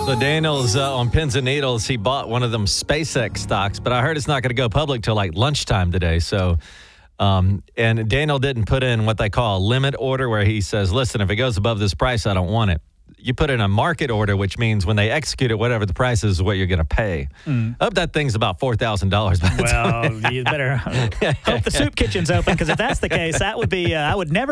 So Daniel's on pins and needles. He bought one of them SpaceX stocks, but I heard it's not going to go public till like lunchtime today. So, and Daniel didn't put in what they call a limit order, where he says, "Listen, if it goes above this price, I don't want it." You put in a market order, which means when they execute it, whatever the price is what you're going to pay. I hope that thing's about $4,000. Well, you better hope the soup kitchen's open, because if that's the case, that would be I would never